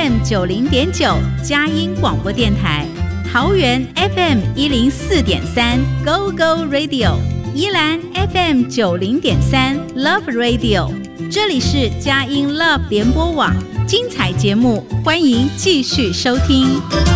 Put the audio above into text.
FM 90.9佳音广播电台，桃园 FM 104.3 Go Go Radio， 宜兰 FM 90.3 Love Radio。这里是佳音 Love 联播网，精彩节目，欢迎继续收听。